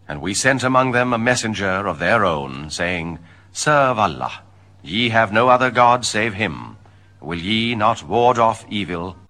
And we sent among them a messenger of their own, saying, Serve Allah. Ye have no other God save him. Will ye not ward off evil